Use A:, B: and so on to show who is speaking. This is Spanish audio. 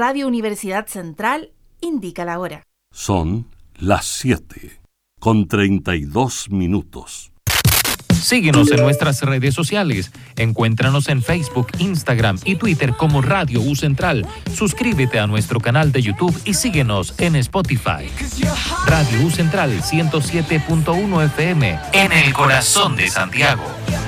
A: Radio Universidad Central indica la hora.
B: Son las 7:32.
C: Síguenos en nuestras redes sociales. Encuéntranos en Facebook, Instagram y Twitter como Radio U Central. Suscríbete a nuestro canal de YouTube y síguenos en Spotify. Radio U Central 107.1 FM en el corazón de Santiago.